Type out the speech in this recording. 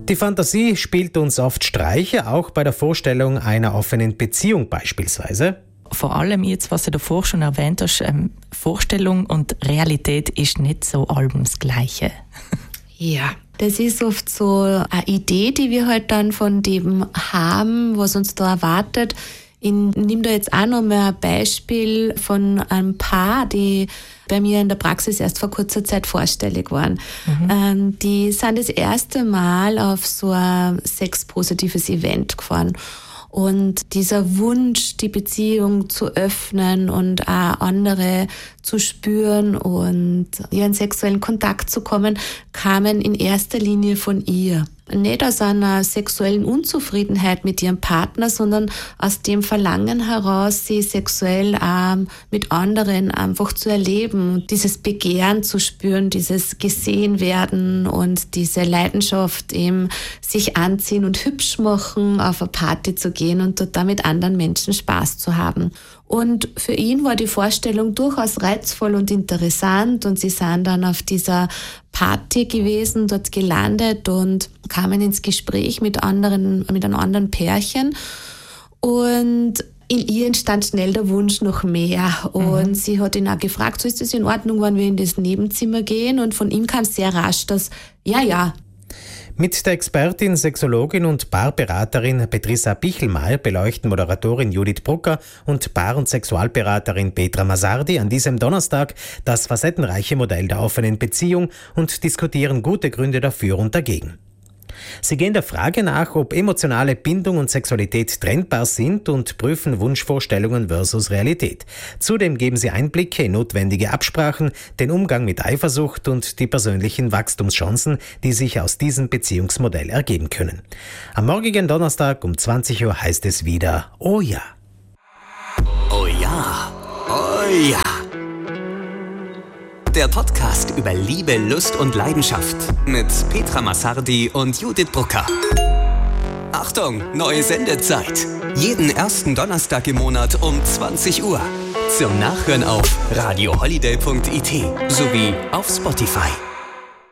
Die Fantasie spielt uns oft Streiche, auch bei der Vorstellung einer offenen Beziehung beispielsweise. Vor allem jetzt, was du davor schon erwähnt hast, Vorstellung und Realität ist nicht so allem das Gleiche. Ja, das ist oft so eine Idee, die wir halt dann von dem haben, was uns da erwartet. Ich nehme da jetzt auch noch mal ein Beispiel von einem Paar, die bei mir in der Praxis erst vor kurzer Zeit vorstellig waren. Die sind das erste Mal auf so ein sexpositives Event gefahren. Und dieser Wunsch, die Beziehung zu öffnen und auch andere zu spüren und ihren sexuellen Kontakt zu kommen, kamen in erster Linie von ihr. Nicht aus einer sexuellen Unzufriedenheit mit ihrem Partner, sondern aus dem Verlangen heraus, sie sexuell mit anderen einfach zu erleben und dieses Begehren zu spüren, dieses gesehen werden und diese Leidenschaft, eben sich anziehen und hübsch machen, auf eine Party zu gehen und dort mit anderen Menschen Spaß zu haben. Und für ihn war die Vorstellung durchaus reizvoll und interessant und sie sind dann auf dieser Party gewesen, dort gelandet und kamen ins Gespräch mit einem anderen Pärchen und in ihr entstand schnell der Wunsch nach mehr und sie hat ihn auch gefragt, so ist es in Ordnung, wenn wir in das Nebenzimmer gehen, und von ihm kam sehr rasch das Ja. Mit der Expertin, Sexologin und Paarberaterin Petrissa Bichelmeier beleuchten Moderatorin Judith Brucker und Paar- und Sexualberaterin Petra Masardi an diesem Donnerstag das facettenreiche Modell der offenen Beziehung und diskutieren gute Gründe dafür und dagegen. Sie gehen der Frage nach, ob emotionale Bindung und Sexualität trennbar sind, und prüfen Wunschvorstellungen versus Realität. Zudem geben sie Einblicke in notwendige Absprachen, den Umgang mit Eifersucht und die persönlichen Wachstumschancen, die sich aus diesem Beziehungsmodell ergeben können. Am morgigen Donnerstag um 20 Uhr heißt es wieder Oh ja. Oh ja. Oh ja. Der Podcast über Liebe, Lust und Leidenschaft mit Petra Masardi und Judith Brucker. Achtung, neue Sendezeit. Jeden ersten Donnerstag im Monat um 20 Uhr. Zum Nachhören auf radioholiday.it sowie auf Spotify.